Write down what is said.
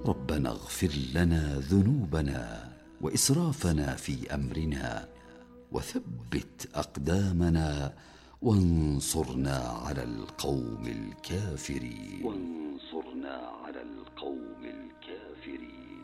ربنا اغفر لنا ذنوبنا وإسرافنا في أمرنا وثبت أقدامنا وانصرنا على القوم الكافرين.